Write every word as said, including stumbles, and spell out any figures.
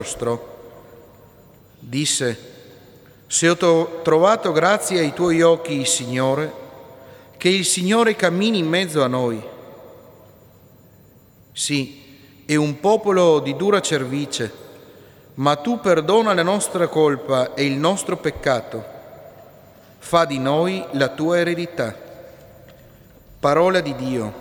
nostro. Disse: se ho to- trovato grazia ai tuoi occhi, Signore, che il Signore cammini in mezzo a noi. Sì, è un popolo di dura cervice, ma tu perdona la nostra colpa e il nostro peccato. Fa di noi la tua eredità. Parola di Dio.